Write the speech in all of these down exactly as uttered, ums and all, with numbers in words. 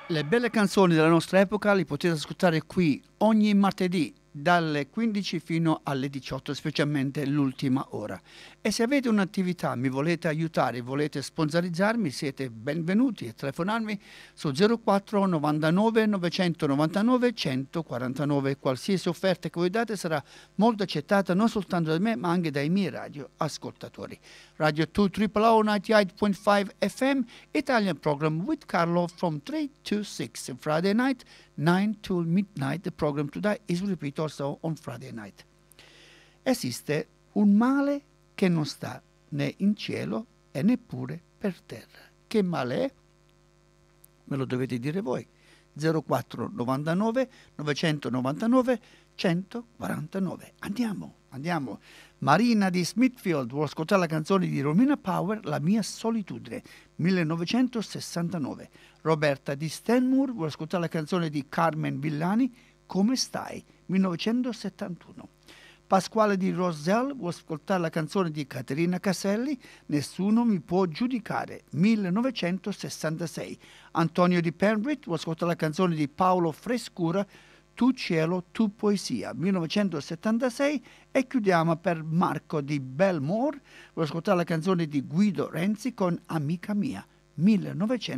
Le belle canzoni della nostra epoca li potete ascoltare qui ogni martedì dalle quindici fino alle diciotto, specialmente l'ultima ora. E se avete un'attività, mi volete aiutare, volete sponsorizzarmi, siete benvenuti a telefonarmi su zero quattro novantanove novecentonovantanove centoquarantanove. Qualsiasi offerta che voi date sarà molto accettata non soltanto da me, ma anche dai miei radio ascoltatori. Radio due Triple O ninety-eight point five F M, Italian program with Carlo from three to six. Friday night, nine to midnight. The program today is repeat also on Friday night. Esiste un male che non sta né in cielo e neppure per terra. Che male è? Me lo dovete dire voi. zero quattro novantanove novecentonovantanove centoquarantanove. Andiamo, andiamo. Marina di Smithfield vuole ascoltare la canzone di Romina Power, La mia solitudine, millenovecentosessantanove. Roberta di Stanmore vuole ascoltare la canzone di Carmen Villani, Come stai, millenovecentosettantuno. Pasquale di Roselle vuole ascoltare la canzone di Caterina Caselli, Nessuno mi può giudicare, millenovecentosessantasei. Antonio di Penrith vuole ascoltare la canzone di Paolo Frescura, Tu cielo, tu poesia, millenovecentosettantasei. E chiudiamo per Marco di Belmore, vuole ascoltare la canzone di Guido Renzi con Amica mia,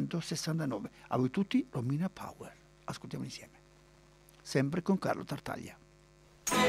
millenovecentosessantanove. A voi tutti, Romina Power. Ascoltiamo insieme. Sempre con Carlo Tartaglia.